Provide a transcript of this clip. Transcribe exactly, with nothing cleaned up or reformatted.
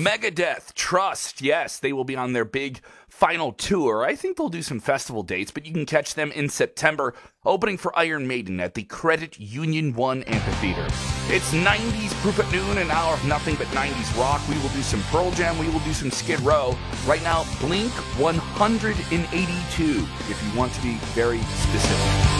Megadeth, Trust, yes, they will be on their big final tour. I think they'll do some festival dates, but you can catch them in September, opening for Iron Maiden at the Credit Union One Amphitheater. It's nineties Proof at Noon, an hour of nothing but nineties rock. We will do some Pearl Jam, we will do some Skid Row. Right now, Blink one eighty-two, if you want to be very specific.